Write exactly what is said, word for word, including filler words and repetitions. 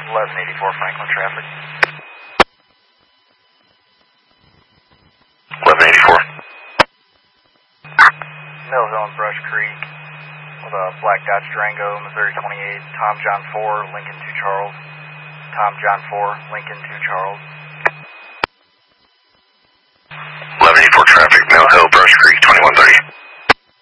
eleven eighty-four Franklin traffic. eleven eighty-four. Mill Hill and Brush Creek with a black Dodge Durango, Missouri twenty-eight, Tom John four, Lincoln two Charles. Tom John four, Lincoln two Charles.